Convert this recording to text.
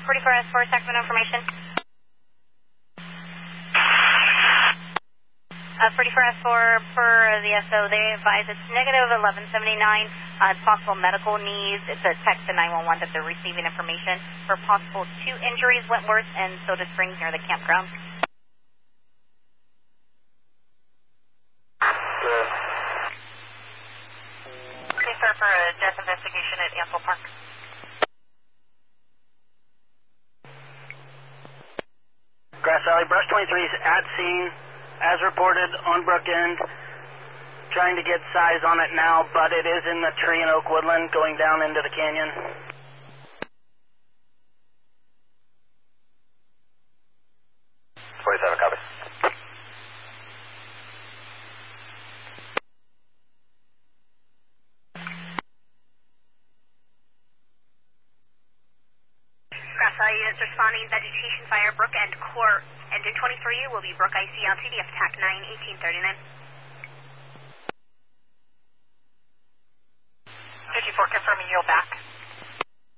44S4, Sacramento information. 44S4 per the SO, they advise it's negative 1179. It's possible medical needs. It's a text to 911 that they're receiving information for possible 2 injuries, Wentworth and Soda Springs near the campground. Okay, sir, for a death investigation at Ansel Park. Grass Valley, Brush 23 is at scene, as reported on Brook End. Trying to get size on it now, but it is in the tree and oak woodland going down into the canyon. 47, copy. Grass Valley units responding, vegetation fire, Brook End Core. Engine 23 will be Brook IC LTD, attack 9-1839. 54, confirming yield back.